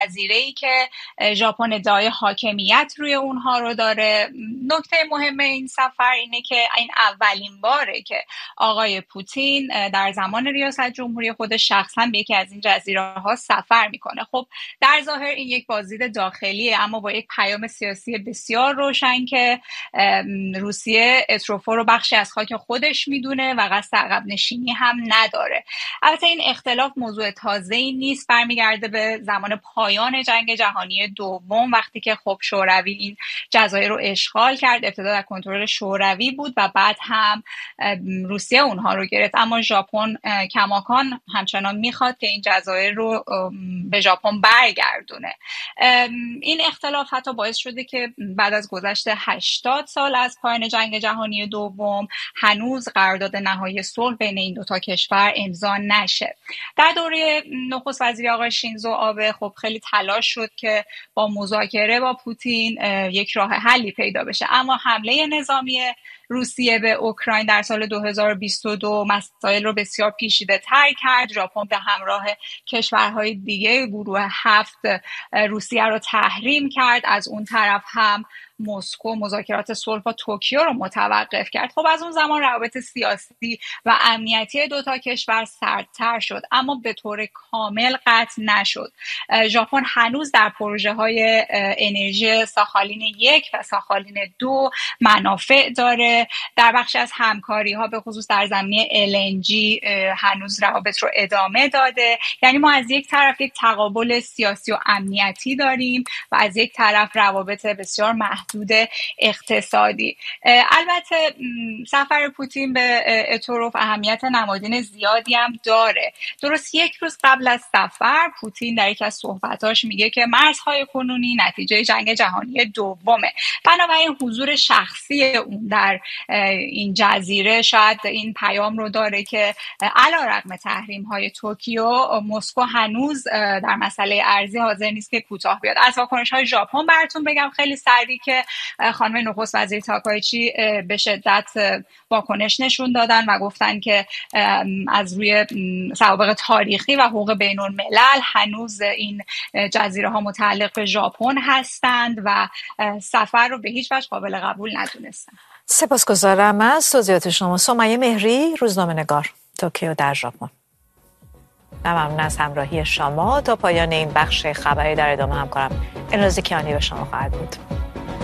جزیره‌ای که ژاپن ادعای حاکمیت روی اونها رو داره. نکته مهم این سفر اینه که این اولین باره که آقای پوتین در زمان ریاست جمهوری خودش شخصا به یکی از این جزیره ها سفر میکنه. خب در ظاهر این یک بازدید داخلیه، اما با یک پیام سیاسی بسیار روشن که روسیه اتروفو رو بخشی از خاک خودش میدونه و قصد عقب نشینی هم نداره. البته این اختلاف موضوع تازه‌ای نیست، برمیگرده به زمان پایان جنگ جهانی دوم، وقتی که خب شوروی این جزایر رو اشغال کرد. ابتدا در کنترل شوروی بود و بعد هم روسیه اونها رو گرفت، اما ژاپن کماکان همچنان میخواد که این جزایر رو به ژاپن برگردونه. این اختلاف حتی باعث شده که بعد از گذشت 80 سال از پایان جنگ جهانی دوم هنوز قرارداد نهایی صلح بین این دوتا کشور امضا نشه. در دوره نخست وزیری آقای شینزو آبه خب خیلی تلاش شد که با مذاکره با پوتین یک راه حلی پیدا بشه، اما حمله نظامی روسیه به اوکراین در سال 2022 مسائل رو بسیار پیچیده تر کرد. ژاپن به همراه کشورهای دیگه گروه 7 روسیه رو تحریم کرد. از اون طرف هم مسکو مذاکرات صلح با توکیو رو متوقف کرد. خب از اون زمان روابط سیاسی و امنیتی دوتا کشور سردتر شد، اما به طور کامل قطع نشد. ژاپن هنوز در پروژه های انرژی ساخالین 1 و ساخالین 2 منافع داره. در بخش از همکاری ها به خصوص در زمینه LNG هنوز روابط رو ادامه داده. یعنی ما از یک طرف یک تقابل سیاسی و امنیتی داریم و از یک طرف روابط بسیار محدود اقتصادی. البته سفر پوتین به اتروف اهمیت نمادین زیادی هم داره. درست یک روز قبل از سفر پوتین در یک از صحبتاش میگه که مرزهای کنونی نتیجه جنگ جهانی دومه. بنابراین حضور شخصی اون در این جزیره شاید این پیام رو داره که علیرغم تحریم های توکیو، مسکو هنوز در مسئله ارزی حاضر نیست که کوتاه بیاد. از واکنش های ژاپن براتون بگم خیلی سریع که خانم نخست وزیر تاکایچی به شدت واکنش نشون دادن و گفتن که از روی سوابق تاریخی و حقوق بین الملل هنوز این جزیره ها متعلق به ژاپن هستند و سفر رو به هیچ وجه قابل قبول ندونستن. سپاسگزارم از توضیحات شما. سمیه مهری، روزنامه‌نگار، توکیو در ژاپن. ممنون از همراهی شما. تا پایان این بخش خبری در ادامه همکارم الناز کیانی به شما خواهد بود.